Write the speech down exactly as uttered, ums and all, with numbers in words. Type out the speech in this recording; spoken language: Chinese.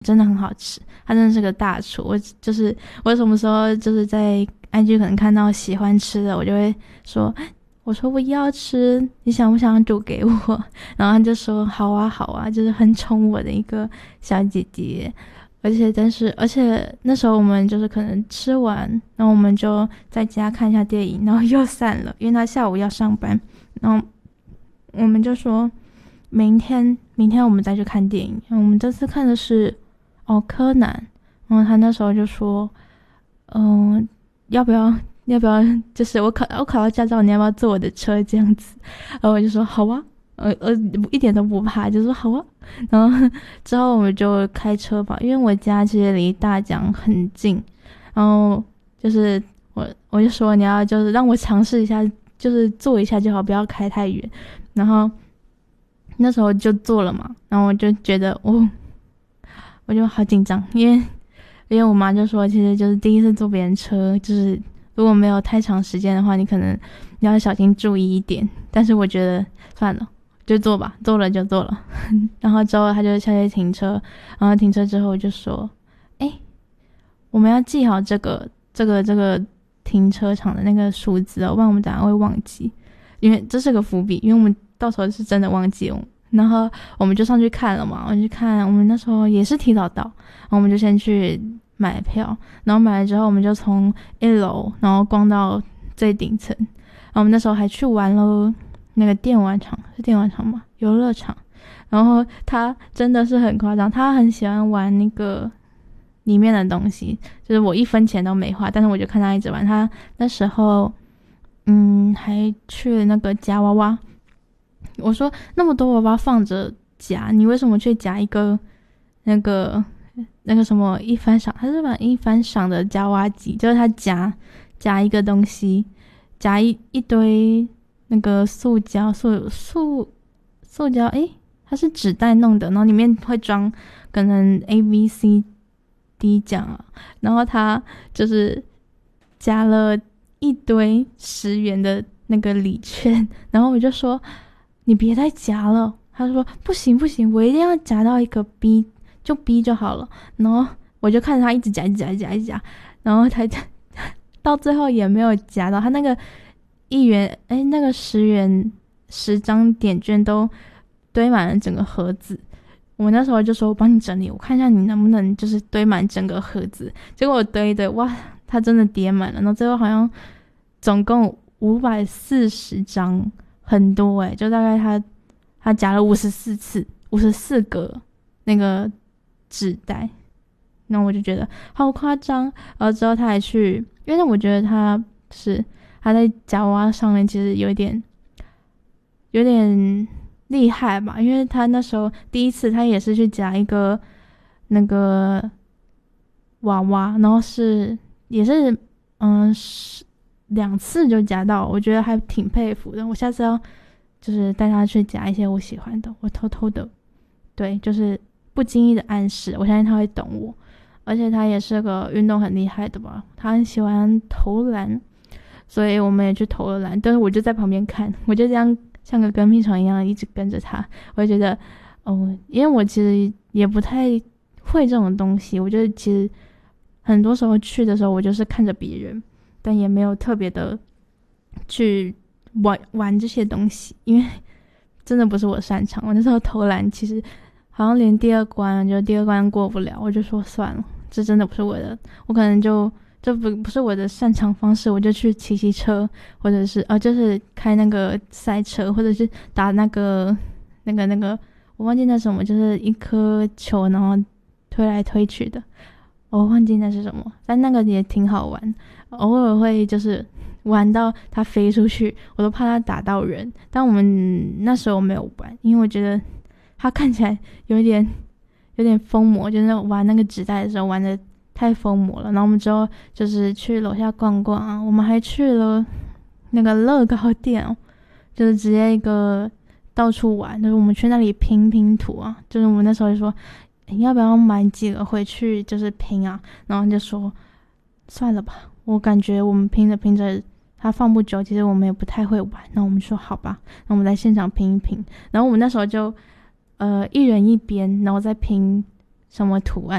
真的很好吃，他真的是个大厨。我就是我什么时候就是在 I G 可能看到喜欢吃的，我就会说，我说我要吃，你想不想煮给我？然后他就说好啊好啊，就是很宠我的一个小姐姐。而且但是而且那时候我们就是可能吃完，然后我们就在家看一下电影，然后又散了，因为他下午要上班。然后我们就说明天明天我们再去看电影。我们这次看的是哦柯南，然后他那时候就说嗯、呃、要不要要不要就是我考我考到驾照，你要不要坐我的车这样子？然后我就说好啊，呃呃一点都不怕，就说好啊。然后之后我们就开车吧，因为我家其实离大江很近，然后就是我我就说你要就是让我尝试一下，就是坐一下就好，不要开太远。然后那时候就坐了嘛，然后我就觉得哦，我就好紧张，因为因为我妈就说，其实就是第一次坐别人车，就是如果没有太长时间的话，你可能你要小心注意一点。但是我觉得算了，就坐吧，坐了就坐了。然后之后他就下去停车，然后停车之后我就说，哎，我们要记好这个这个这个停车场的那个数字哦，不然我们等下会忘记，因为这是个伏笔，因为我们到时候是真的忘记了。然后我们就上去看了嘛，我们去看，我们那时候也是提早到，然后我们就先去买票，然后买了之后我们就从一楼然后逛到最顶层，然后我们那时候还去玩了那个电玩场，是电玩场吗？游乐场。然后他真的是很夸张，他很喜欢玩那个里面的东西，就是我一分钱都没花，但是我就看他一直玩。他那时候嗯还去了那个夹娃娃，我说那么多娃娃放着夹，你为什么去夹一个那个那个什么一番赏？他是把一番赏的夹娃机，就是他夹夹一个东西，夹一一堆那个塑胶塑塑塑胶，诶，它是纸袋弄的，然后里面会装可能 A B C D 奖啊，然后他就是夹了一堆十元的那个礼券，然后我就说你别再夹了，他说不行不行，我一定要夹到一个 B， 就 B 就好了。然后我就看着他一直夹一直夹一直夹一直夹，然后他到最后也没有夹到，他那个一元哎那个十元十张点券都堆满了整个盒子。我那时候就说我帮你整理，我看一下你能不能就是堆满整个盒子。结果我堆一堆，哇，它真的叠满了，然后最后好像总共五百四十张，很多欸，就大概他他夹了五十四次，五十四个那个纸袋。然后我就觉得好夸张。然后之后他还去，因为我觉得他是他在夹娃娃上面其实有一点有点厉害吧，因为他那时候第一次他也是去夹一个那个娃娃，然后是也是嗯是两次就夹到，我觉得还挺佩服的。我下次要就是带他去夹一些我喜欢的，我偷偷的，对，就是不经意的暗示，我相信他会懂我。而且他也是个运动很厉害的吧，他很喜欢投篮，所以我们也去投了篮，但是我就在旁边看，我就这样像个跟屁虫一样一直跟着他。我就觉得哦，因为我其实也不太会这种东西，我觉得其实很多时候去的时候我就是看着别人，但也没有特别的去玩玩这些东西，因为真的不是我擅长。我那时候投篮其实好像连第二关就第二关过不了，我就说算了，这真的不是我的，我可能就这不不是我的擅长方式，我就去骑骑车，或者是呃就是开那个赛车，或者是打那个那个那个我忘记那什么，就是一颗球然后推来推去的，我忘记那是什么，但那个也挺好玩。偶尔会就是玩到它飞出去，我都怕它打到人，但我们那时候没有玩，因为我觉得他看起来有一点有点疯魔，就是玩那个纸袋的时候玩的太疯魔了。然后我们之后就是去楼下逛逛啊，我们还去了那个乐高店哦，就是直接一个到处玩，就是我们去那里拼拼图啊，就是我们那时候就说你要不要买几个回去就是拼啊，然后就说算了吧，我感觉我们拼着拼着它放不久，其实我们也不太会玩，然后我们说好吧，那我们在现场拼一拼。然后我们那时候就呃，一人一边，然后再拼什么图案